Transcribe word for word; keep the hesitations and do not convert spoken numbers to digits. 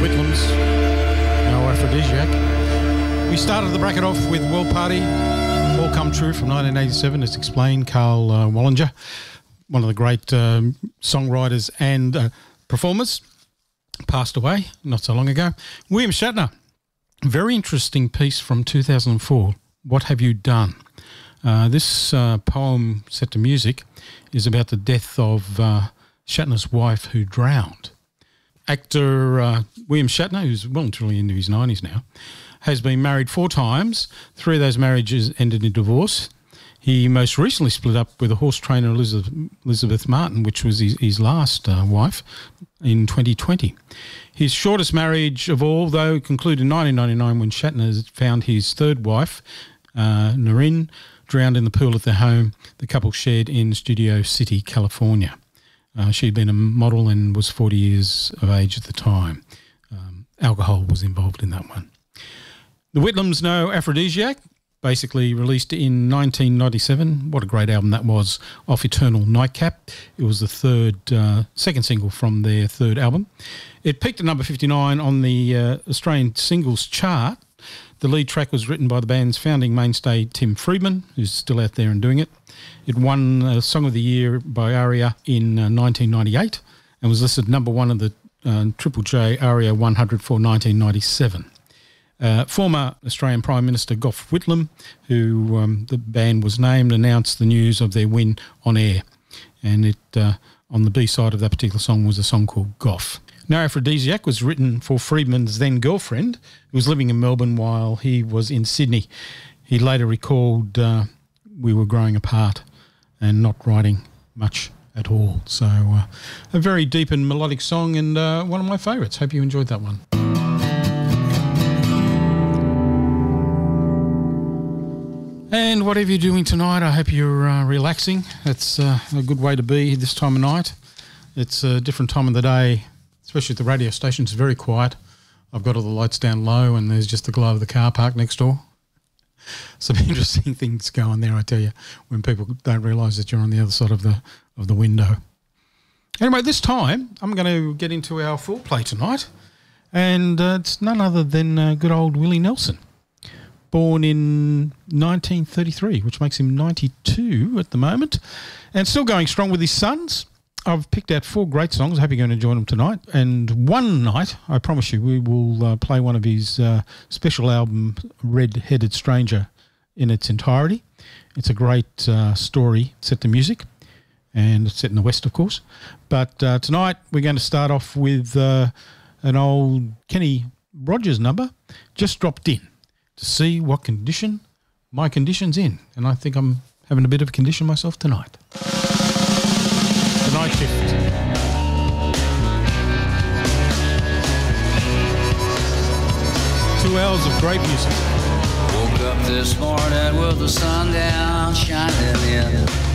Whitlams, no Aphrodisiac. We started the bracket off with World Party, All Come True from nineteen eighty-seven. It's explained, Carl uh, Wallinger, one of the great um, songwriters and uh, performers, passed away not so long ago. William Shatner, very interesting piece from two thousand four, What Have You Done? Uh, this uh, poem set to music is about the death of uh, Shatner's wife who drowned. Actor uh, William Shatner, who's well and truly into his nineties now, has been married four times. Three of those marriages ended in divorce. He most recently split up with a horse trainer, Elizabeth, Elizabeth Martin, which was his, his last uh, wife, in twenty twenty. His shortest marriage of all, though, concluded in nineteen ninety-nine when Shatner found his third wife, uh, Noreen, drowned in the pool at their home the couple shared in Studio City, California. Uh, she'd been a model and was forty years of age at the time. Um, alcohol was involved in that one. The Whitlams, No Aphrodisiac, basically released in nineteen ninety-seven. What a great album that was, off Eternal Nightcap. It was the third, uh, second single from their third album. It peaked at number fifty-nine on the uh, Australian singles chart. The lead track was written by the band's founding mainstay, Tim Friedman, who's still out there and doing it. It won uh, Song of the Year by ARIA in uh, nineteen ninety-eight and was listed number one of the uh, Triple J ARIA one hundred for nineteen ninety-seven. Uh, former Australian Prime Minister Gough Whitlam, who um, the band was named, announced the news of their win on air. And it uh, on the B-side of that particular song was a song called Gough. No Aphrodisiac was written for Friedman's then-girlfriend, who was living in Melbourne while he was in Sydney. He later recalled, uh, we were growing apart and not writing much at all. So uh, a very deep and melodic song, and uh, one of my favourites. Hope you enjoyed that one. And whatever you're doing tonight, I hope you're uh, relaxing. It's uh, a good way to be this time of night. It's a different time of the day, especially at the radio station. It's very quiet. I've got all the lights down low and there's just the glow of the car park next door. Some interesting things go on there, I tell you, when people don't realise that you're on the other side of the of the window. Anyway, this time I'm going to get into our full play tonight, and uh, it's none other than uh, good old Willie Nelson. Born in nineteen thirty-three, which makes him ninety-two at the moment, and still going strong with his sons. I've picked out four great songs. I hope you're going to join them tonight. And one night, I promise you, we will uh, play one of his uh, special album, Red-Headed Stranger, in its entirety. It's a great uh, story set to music, and it's set in the West, of course. But uh, tonight, we're going to start off with uh, an old Kenny Rogers number, Just Dropped In, to see what condition my condition's in. And I think I'm having a bit of a condition myself tonight. The Night Shift. Two hours of great music. Woke up this morning with the sun down shining in.